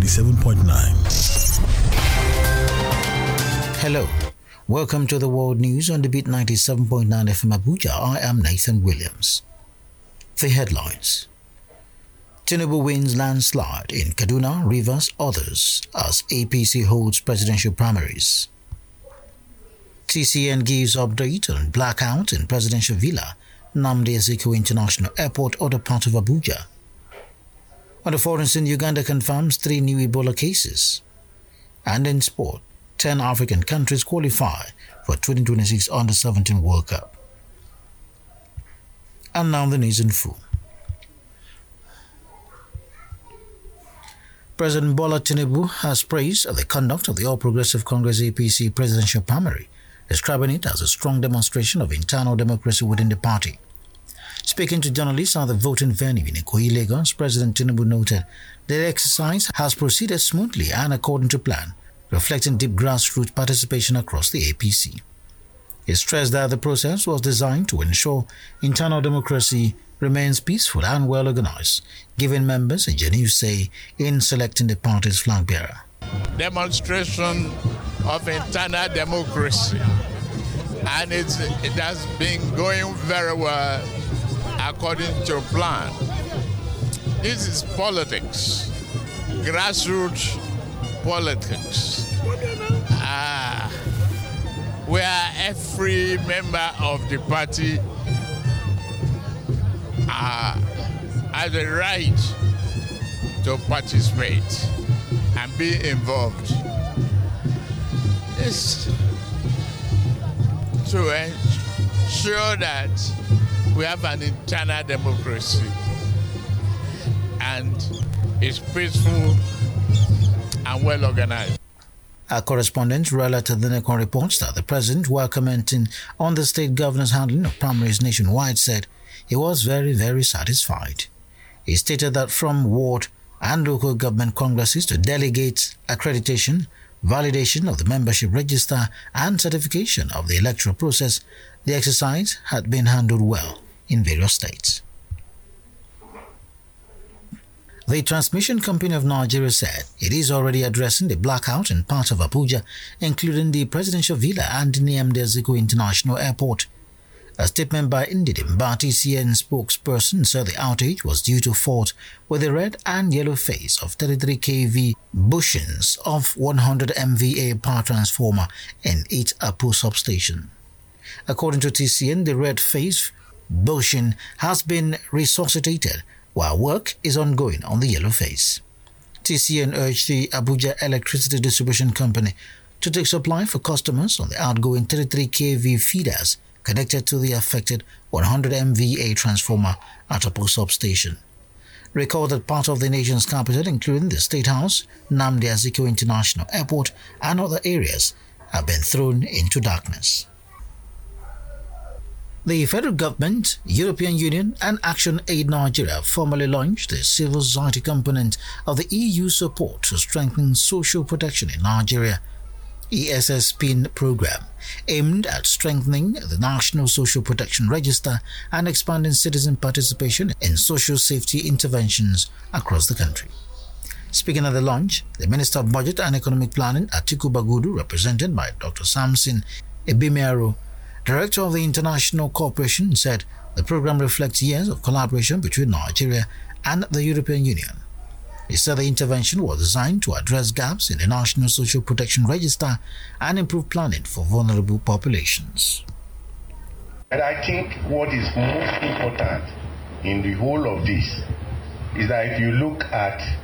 97.9. Hello. Welcome to the World News on the Beat 97.9 FM Abuja. I am Nathan Williams. The headlines. Tinubu wins landslide in Kaduna, Rivers, others as APC holds presidential primaries. TCN gives update on blackout in Presidential Villa, Nnamdi Azikiwe International Airport, other part of Abuja. On the foreign scene, Uganda confirms 3 new Ebola cases. And in sport, 10 African countries qualify for 2026 Under-17 World Cup. And now the news in full. President Bola Tinubu has praised the conduct of the All Progressive Congress APC presidential primary, describing it as a strong demonstration of internal democracy within the party. Speaking to journalists at the voting venue in Ikoyi, Lagos, President Tinubu noted that the exercise has proceeded smoothly and according to plan, reflecting deep grassroots participation across the APC. He stressed that the process was designed to ensure internal democracy remains peaceful and well organized, giving members a genuine say in selecting the party's flag bearer. Demonstration of internal democracy, and it has been going very well according to plan. This is politics, grassroots politics, where every member of the party has a right to participate and be involved. It's to ensure that we have an internal democracy and it's peaceful and well organized. Our correspondent Rala Tadenekon reports that the president, while commenting on the state governor's handling of primaries nationwide, said he was very, very satisfied. He stated that from ward and local government congresses to delegates, accreditation, validation of the membership register and certification of the electoral process, the exercise had been handled well in various states. The Transmission Company of Nigeria said it is already addressing the blackout in parts of Abuja, including the Presidential Villa and Nnamdi Azikiwe International Airport. A statement by Ndidimba TCN spokesperson said the outage was due to fault with the red and yellow phase of 33 kV bushings of 100 MVA power transformer in its Apu substation. According to TCN, the red phase bushing has been resuscitated while work is ongoing on the yellow phase. TCN urged the Abuja Electricity Distribution Company to take supply for customers on the outgoing 33 kV feeders connected to the affected 100 MVA transformer at Apu substation. Recall that part of the nation's capital, including the State House, Nnamdi Azikiwe International Airport, and other areas, have been thrown into darkness. The federal government, European Union, and Action Aid Nigeria formally launched the civil society component of the EU support to strengthen social protection in Nigeria ESSPIN program, aimed at strengthening the National Social Protection Register and expanding citizen participation in social safety interventions across the country. Speaking at the launch, the Minister of Budget and Economic Planning, Atiku Bagudu, represented by Dr. Samson Ebimiaro, Director of the International Cooperation, said the program reflects years of collaboration between Nigeria and the European Union. He said the intervention was designed to address gaps in the National Social Protection Register and improve planning for vulnerable populations. And I think what is most important in the whole of this is that if you look at